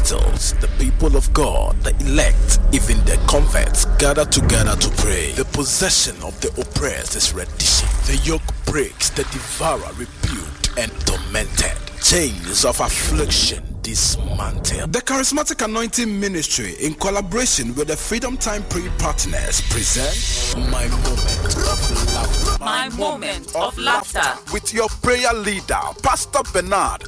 apostles, the people of God, the elect, even the converts gather together to pray. The possession of the oppressed is reddition. The yoke breaks, the devourer rebuked and tormented. Chains of affliction dismantled. The Charismatic Anointing Ministry, in collaboration with the Freedom Time Prayer Partners, present My Moment of Laughter. My Moment of Laughter. With your prayer leader, Pastor Bernard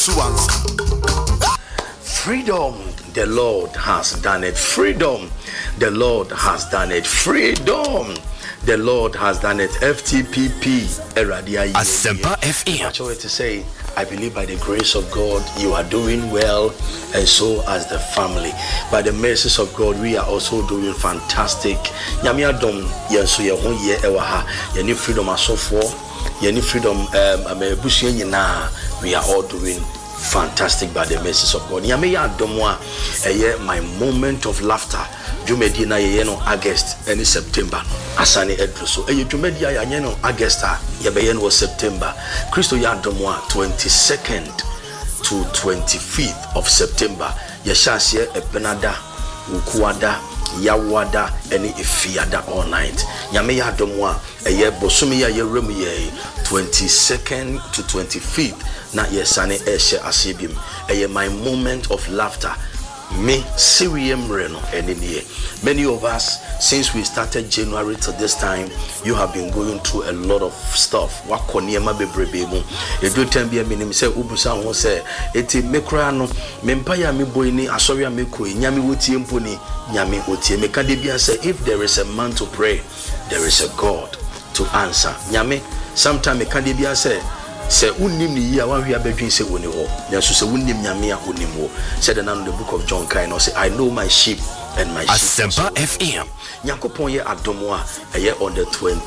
Owusu-Ansah. Freedom, the Lord has done it. Freedom, the Lord has done it. Freedom, the Lord has done it. FTPP, Eradia. Asempa FM. I want to say, I believe by the grace of God, you are doing well, and so as the family. By the mercies of God, we are also doing fantastic. Nyame adom yenso ye ho ye ewa ha. Ye ni freedom asofo, ye ni freedom amebusu nyina. We are all doing fantastic by the mercies of God. Nyame ya adom a eye my moment of laughter. Jumedi na ye no August and September. Asane edruso. Eye jumedi ya ye no August ye be ye no September. Christo ya domwa 22nd to 25th of September. Ye shasye ebenada, ukuada, yawada, eni ifiada all night. Nyame ya domwa eye bosumi ya ye remu ye 22nd to 25th na ye sane eshe asibim. Eye my moment of laughter. Me Syrian Reno and many of us, since we started January to this time, you have been going through a lot of stuff. Wakoniema bebrebe. Edo tembi minim say ubusa ho say eti mekra no mempaya me boy ni asoria mekoi nyame wotie mponi nyame otie meka de bia say if there is a man to pray, there is a God to answer. Nyame sometime meka de bia say unim ni ya wan hia bedwin se woni ho nso se unim nyame a onim ho said the book of John kind or say I know my sheep and my sheep Asempa FM Yakopon ye adomo a ye on the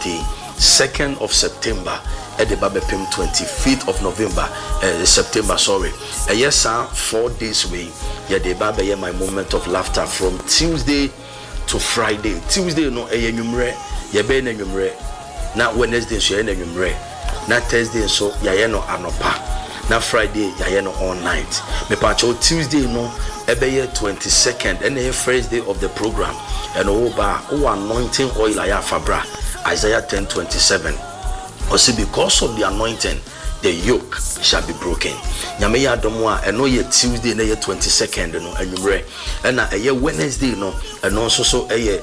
22nd of September at the Babepim 25th of November September sorry a yes sir 4 days away ye the Baba ye my moment of laughter from Tuesday to Friday. Tuesday no e enwumre ye be na enwumre na Wednesday so ye na enwumre na Thursday so yaye no anopa na Friday yaye no all night me pacho Tuesday no ebeye 22nd and the first day of the program and oba anointing oil aya fabra Isaiah 10:27 also because of the anointing the yoke shall be broken. Nyame ya domo a eno ye Tuesday na ye 22nd no anwumre na eye Wednesday no eno so eye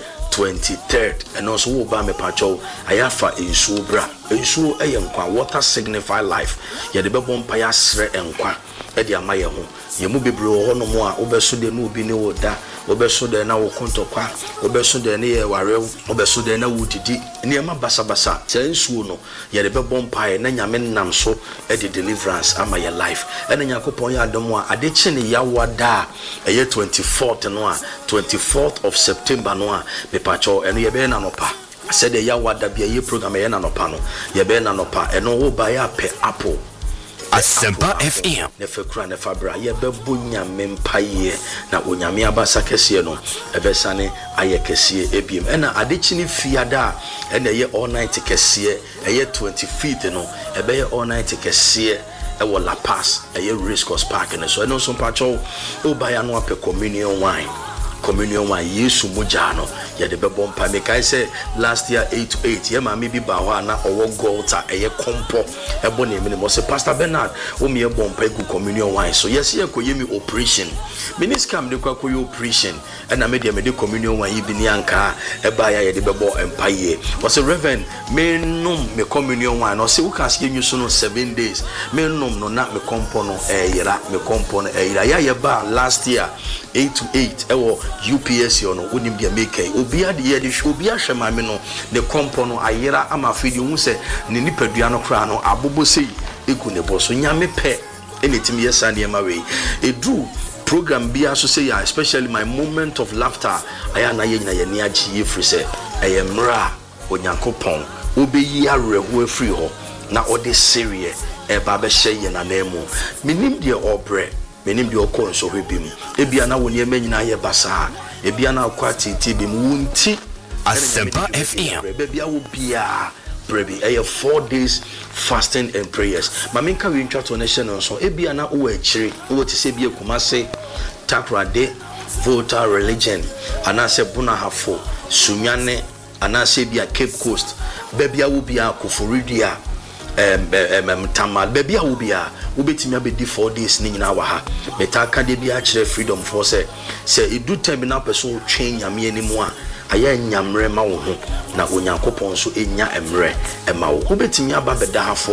23rd and also ba me pacho ayafa ensuo bra ensuo enkwa water signify life ye de bebo mpa ya sre enkwa e de amaye ho ye mu bebre ho no mo a obeso de no obi ne woda obeso de na wo kontokwa obeso de ne ye ware obeso de na wudidi ne ma basa se ensuo no ye de bebo mpa ye na nyame nam so e de deliverance amaye life e na yakopon ya adomo a ade chi ne ya wada e ye 24th no a 24th of September no a pacho eno ye be na nopa said the yawada bia ye program ye na nopa no ye be na nopa eno wo ba ya pe apple Asempa FM ne fekura ne fabra ye be bonya mempaye na onyame abasa kese no ebesane aye kese ebiem ena adechi ni fiada ena ye all night kese ye 25th no ebe ye all night kese e wo La Paz ye Race Course Park ne so eno so pacho o ba ya no ape communion wine Yesu mujano ya de bebo mpa me kai say last year 8 to 8 ye ma me bi ba ho na owo golta eye kompo ebo na emi mo say Pastor Bernard o me ebo mpa gu communion wine so yes ye ko ye mi operation minis kam de kwa operation na me de communion wine bi ni anka e ba ya ye de bebo mpa ye o say Reverend me num me communion wine o say u kan se nyu so no 7 days me num no na me kompo no yira me kompo no yira ya ye ba last year 8 to 8 ewo UPS no unim dia make obi ade ye de obi ahwe mame no ne kompo no ayera ama fidi hu se ne nipadua no kra no abobo sei egu ne boso nyame pe anytime yesa ne ma we edu program bia so say especially my moment of laughter aya na ye nyina ye ne agi free se eyemra onyankopon obeyi areho afri ho na ode serie e ba be hye ye na nemu minim de obre menim de okonso hwebim ebia na woni emanyina ye basa ebia na akwati tibim wunti Asempa FM bebia wo bia brebi 4 days fasting and prayers maminka we ntwa to nation so ebia na wo achiri wo te se bia kumase Takrade, Volta Religion, Anase Bunahafo, Sunyane, Anase Bia Cape Coast, Bebia Ubia, Kufuridia, Tamal, Bebia Ubia, Ubetimia be 4 days in our ha. Betaka debia freedom for say it do terminal person change yami anymore. Aya nyamre ma wo ho na onyankopon so enya emre ema wo. Ubetimia ba beda ha